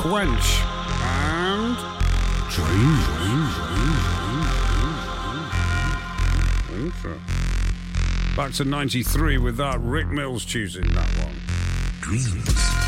Quench and Back to 93 with that. Rick Mills choosing that one. Dreams.